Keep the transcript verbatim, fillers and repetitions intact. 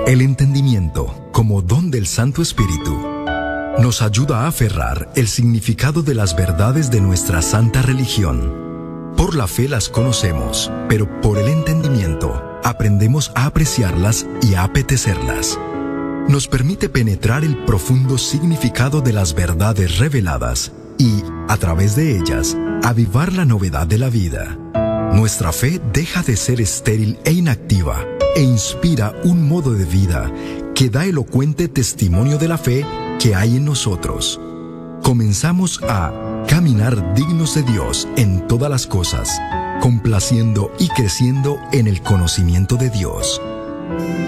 El entendimiento, como don del Santo Espíritu, nos ayuda a aferrar el significado de las verdades de nuestra santa religión. Por la fe las conocemos, pero por el entendimiento aprendemos a apreciarlas y a apetecerlas. Nos permite penetrar el profundo significado de las verdades reveladas y, a través de ellas, avivar la novedad de la vida. Nuestra fe deja de ser estéril e inactiva e inspira un modo de vida que da elocuente testimonio de la fe que hay en nosotros. Comenzamos a caminar dignos de Dios en todas las cosas, complaciendo y creciendo en el conocimiento de Dios.